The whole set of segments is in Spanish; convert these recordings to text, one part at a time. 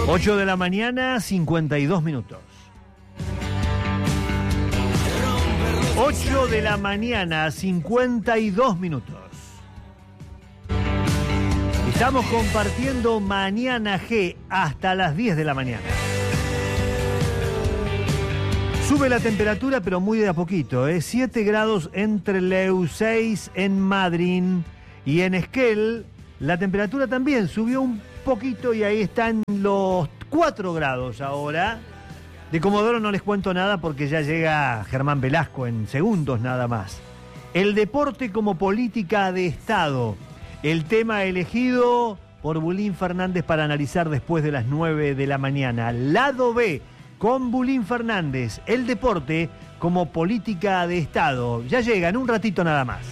8 de la mañana, 52 minutos. 8 de la mañana, 52 minutos. Estamos compartiendo Mañana G hasta las 10 de la mañana. Sube la temperatura, pero muy de a poquito, 7 grados en Trelew, 6 en Madryn y en Esquel. La temperatura también subió un poquito y ahí están los 4 grados ahora. De Comodoro no les cuento nada porque ya llega Germán Velasco en segundos nada más. El deporte como política de Estado. El tema elegido por Bulín Fernández para analizar después de las 9 de la mañana. Lado B con Bulín Fernández. El deporte como política de Estado. Ya llega en un ratito nada más.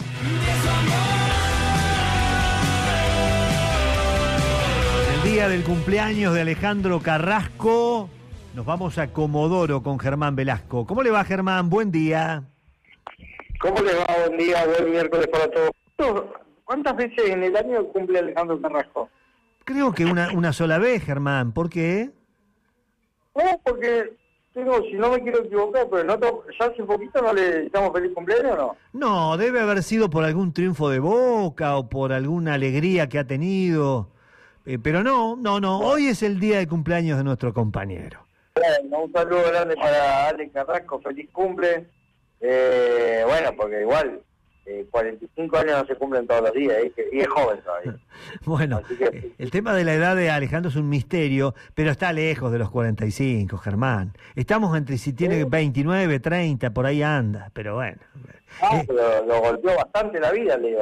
El día del cumpleaños de Alejandro Carrasco. Nos vamos a Comodoro con Germán Velasco. ¿Cómo le va, Germán? Buen día. ¿Cómo le va? Buen día, buen miércoles para todos. ¿Cuántas veces en el año cumple Alejandro Carrasco? Creo que una sola vez, Germán. ¿Por qué? No, porque si no me quiero equivocar, pero ya hace poquito no le echamos feliz cumpleaños, ¿no? No, debe haber sido por algún triunfo de Boca o por alguna alegría que ha tenido. Pero no. Hoy es el día de cumpleaños de nuestro compañero. Bueno, un saludo grande para Ale Carrasco, feliz cumple. Bueno, porque igual 45 años no se cumplen todos los días, y es joven todavía. Bueno, el tema de la edad de Alejandro es un misterio, pero está lejos de los 45, Germán. Estamos entre si tiene 29, 30, por ahí anda, pero bueno. Pero lo golpeó bastante la vida, Leo,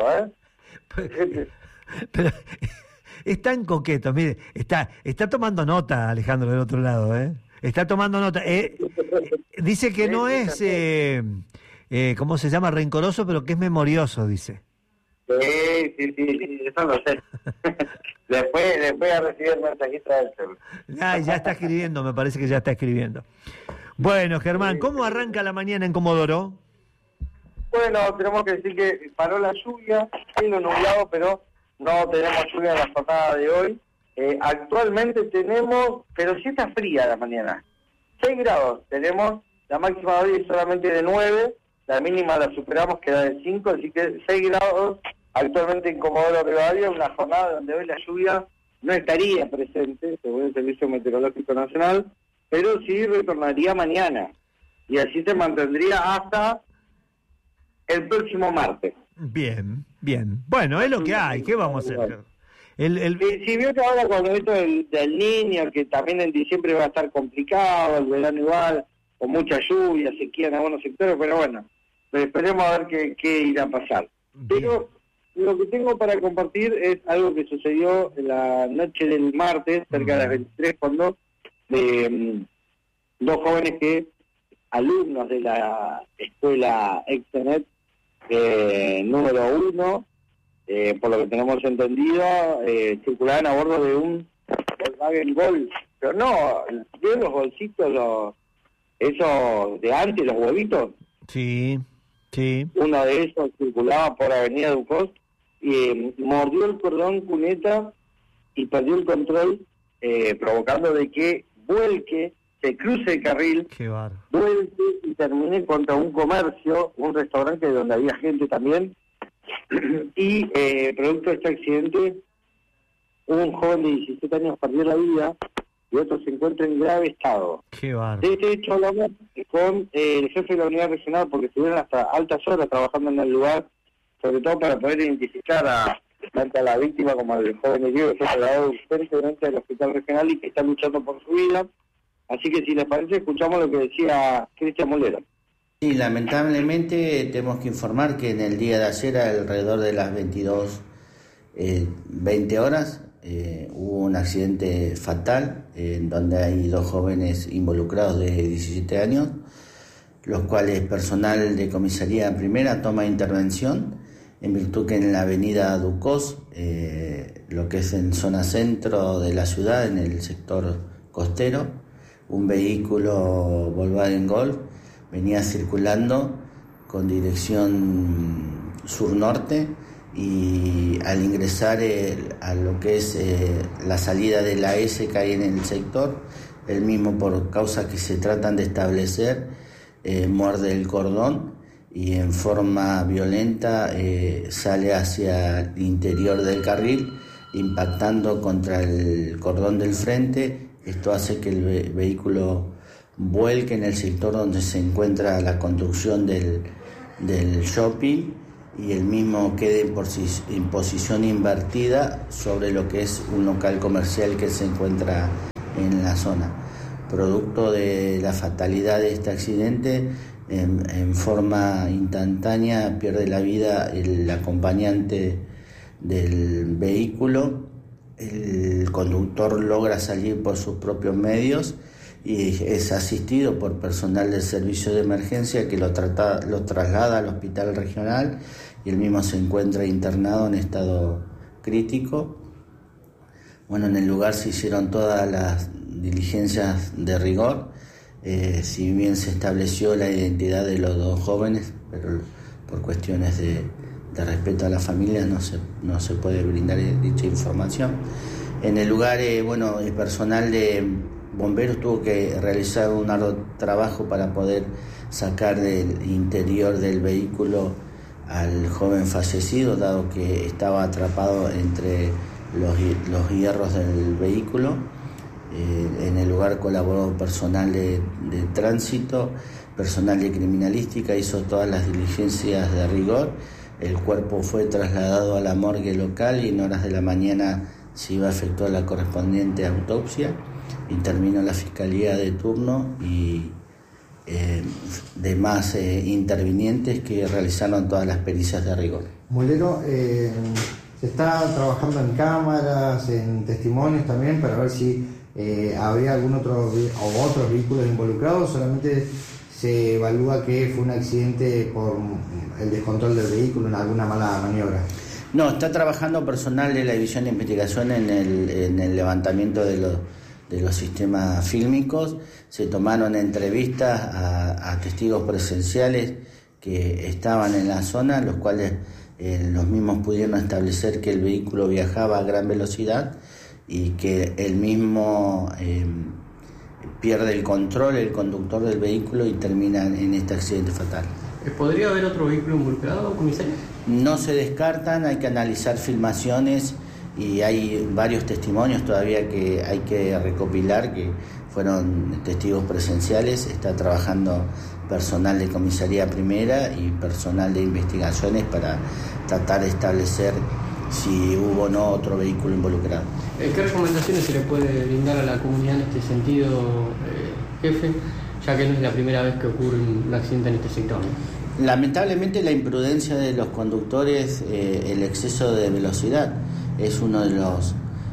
Pero es tan coqueto, mire, está tomando nota Alejandro del otro lado, Está tomando nota. Dice que no es, ¿cómo se llama? Rencoroso, pero que es memorioso, dice. Sí, eso lo sé. después a recibir el mensajito del celular. Ya está escribiendo, me parece que ya está escribiendo. Bueno, Germán, ¿cómo arranca la mañana en Comodoro? Bueno, tenemos que decir que paró la lluvia, cielo nublado, pero no tenemos lluvia en la jornada de hoy. Actualmente tenemos, pero sí está fría la mañana, 6 grados tenemos, la máxima de hoy es solamente de 9, la mínima la superamos, queda de 5, así que 6 grados actualmente en Comodoro Rivadavia, una jornada donde hoy la lluvia no estaría presente, según el Servicio Meteorológico Nacional, pero sí retornaría mañana, y así se mantendría hasta el próximo martes. Bien. Bueno, es lo que hay, ¿qué vamos a hacer? Si vio que ahora con esto del Niño, que también en diciembre va a estar complicado, el verano igual, con mucha lluvia, sequía en algunos sectores, pero bueno, esperemos a ver qué irá a pasar. Pero lo que tengo para compartir es algo que sucedió en la noche del martes, cerca de las 23, cuando dos jóvenes alumnos de la escuela Extenet número 1, por lo que tenemos entendido, circulaban a bordo de un Volkswagen Golf, pero no, ¿vieron los golcitos, esos de antes, los huevitos? Sí. Uno de esos circulaba por Avenida Ducos y mordió el cordón cuneta y perdió el control, provocando de que vuelque, se cruce el carril, vuelque y termine contra un comercio, un restaurante donde había gente también. Y producto de este accidente, un joven de 17 años perdió la vida y otro se encuentra en grave estado. De este hecho hablamos con el jefe de la unidad regional porque estuvieron hasta altas horas trabajando en el lugar, sobre todo para poder identificar tanto a la víctima como al joven herido que fue trasladado urgentemente al hospital regional y que está luchando por su vida. Así que si les parece, escuchamos lo que decía Cristian Molero. Sí, lamentablemente tenemos que informar que en el día de ayer, alrededor de las 22:20 horas, hubo un accidente fatal en donde hay dos jóvenes involucrados de 17 años, los cuales personal de comisaría primera toma intervención en virtud que en la avenida Ducos, lo que es en zona centro de la ciudad, en el sector costero, un vehículo Volkswagen Golf venía circulando con dirección sur-norte y al ingresar a lo que es la salida de la S que hay en el sector, el mismo, por causas que se tratan de establecer, muerde el cordón y en forma violenta sale hacia el interior del carril, impactando contra el cordón del frente. Esto hace que el vehículo vuelque en el sector donde se encuentra la construcción del shopping y el mismo quede en posición invertida sobre lo que es un local comercial que se encuentra en la zona. Producto de la fatalidad de este accidente, en forma instantánea pierde la vida el acompañante del vehículo. El conductor logra salir por sus propios medios y es asistido por personal del servicio de emergencia que lo traslada al hospital regional y el mismo se encuentra internado en estado crítico. Bueno, en el lugar se hicieron todas las diligencias de rigor, si bien se estableció la identidad de los dos jóvenes, pero por cuestiones de respeto a la familia no se puede brindar dicha información. En el lugar, el personal de bomberos tuvo que realizar un arduo trabajo para poder sacar del interior del vehículo al joven fallecido, dado que estaba atrapado entre los hierros del vehículo. En el lugar colaboró personal de tránsito, personal de criminalística, hizo todas las diligencias de rigor. El cuerpo fue trasladado a la morgue local y en horas de la mañana se iba a efectuar la correspondiente autopsia. Intervino la Fiscalía de turno y demás intervinientes que realizaron todas las pericias de rigor. Molero, se está trabajando en cámaras, en testimonios también para ver si habría algún otros vehículos involucrados. Solamente se evalúa que fue un accidente por el descontrol del vehículo en alguna mala maniobra. No, está trabajando personal de la División de Investigación en el levantamiento de los sistemas fílmicos. Se tomaron entrevistas a testigos presenciales que estaban en la zona, los cuales los mismos pudieron establecer que el vehículo viajaba a gran velocidad y que el mismo pierde el control, el conductor del vehículo, y termina en este accidente fatal. ¿Podría haber otro vehículo involucrado, comisario? No se descartan, hay que analizar filmaciones y hay varios testimonios todavía que hay que recopilar, que fueron testigos presenciales. Está trabajando personal de comisaría primera y personal de investigaciones para tratar de establecer si hubo o no otro vehículo involucrado. ¿Qué recomendaciones se le puede brindar a la comunidad en este sentido, jefe, ya que no es la primera vez que ocurre un accidente en este sector, ¿no? Lamentablemente la imprudencia de los conductores, el exceso de velocidad, es uno de los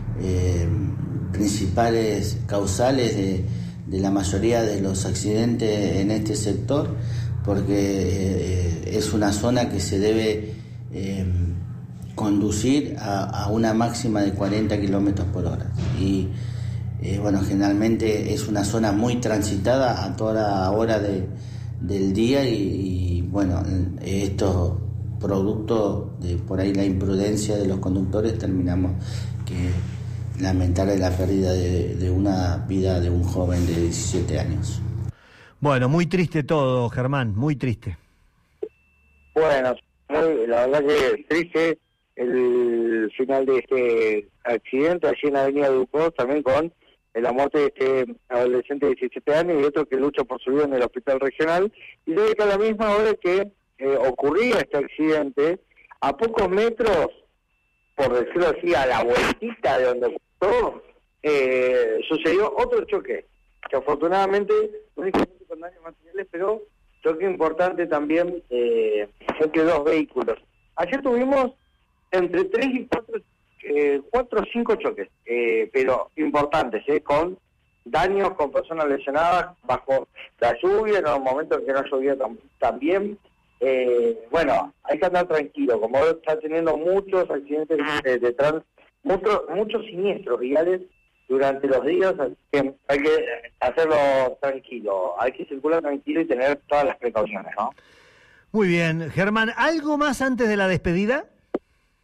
principales causales de la mayoría de los accidentes en este sector, porque es una zona que se debe conducir a una máxima de 40 kilómetros por hora. Y generalmente es una zona muy transitada a toda hora del día y esto producto de por ahí la imprudencia de los conductores terminamos que lamentar la pérdida de una vida de un joven de 17 años. Bueno, muy triste todo, Germán, muy triste. Bueno, la verdad que triste el final de este accidente allí en la avenida Ducos, también con la muerte de este adolescente de 17 años y otro que lucha por su vida en el hospital regional. Y debe que a la misma hora que ocurría este accidente, a pocos metros, por decirlo así, a la vueltita de donde ocurrió, sucedió otro choque, que afortunadamente, únicamente con daños materiales, pero choque importante también entre dos vehículos. Ayer tuvimos entre 3 y 4 o 5 choques, pero importantes, con daños, con personas lesionadas bajo la lluvia, en los momentos que no llovía también. Hay que andar tranquilo, como está teniendo muchos accidentes de tránsito, muchos siniestros viales durante los días, así que hay que hacerlo tranquilo, hay que circular tranquilo y tener todas las precauciones, ¿no? Muy bien, Germán, ¿algo más antes de la despedida?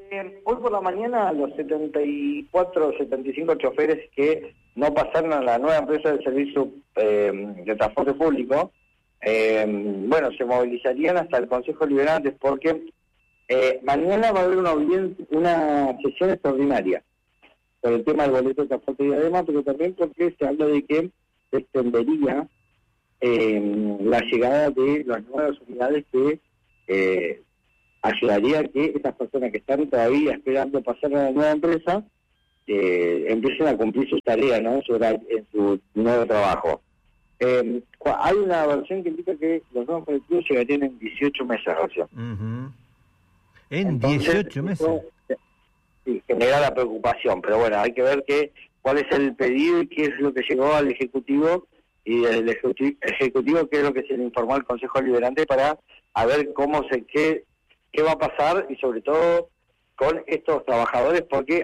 Hoy por la mañana los 74 o 75 choferes que no pasaron a la nueva empresa de servicio de transporte público, se movilizarían hasta el Consejo Liberante porque mañana va a haber una sesión extraordinaria por el tema del boleto de transporte y además, pero también porque se habla de que se extendería la llegada de las nuevas unidades que ayudaría a que estas personas que están todavía esperando pasar a la nueva empresa empiecen a cumplir sus tareas, ¿no? En su nuevo trabajo. Hay una versión que indica que los nuevos colectivos llegarían en 18 meses, Rocío. En 18 meses. Sí, genera la preocupación, pero bueno, hay que ver cuál es el pedido y qué es lo que llegó al Ejecutivo y del Ejecutivo qué es lo que se le informó al Consejo Liberante para a ver qué va a pasar y sobre todo con estos trabajadores porque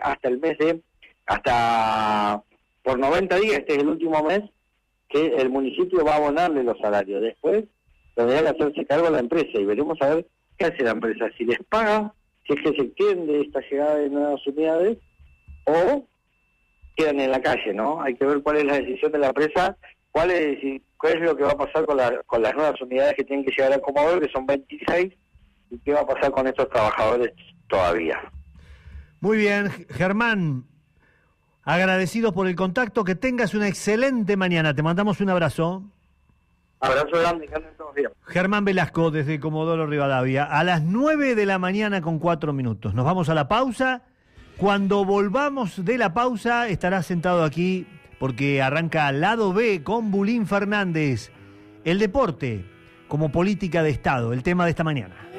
por 90 días, este es el último mes, que el municipio va a abonarle los salarios. Después tendrá que hacerse cargo la empresa y veremos a ver qué hace la empresa, si les paga, si es que se extiende esta llegada de nuevas unidades o quedan en la calle, ¿no? Hay que ver cuál es la decisión de la empresa, cuál es lo que va a pasar con las nuevas unidades que tienen que llegar a Comodoro, que son 26, y qué va a pasar con estos trabajadores todavía. Muy bien, Germán, agradecidos por el contacto, que tengas una excelente mañana, te mandamos un abrazo. Abrazo grande, que anden todos bien. Germán Velasco desde Comodoro Rivadavia, a las 9 de la mañana con 4 minutos. Nos vamos a la pausa. Cuando volvamos de la pausa estará sentado aquí porque arranca Lado B con Bulín Fernández. El deporte como política de Estado, el tema de esta mañana.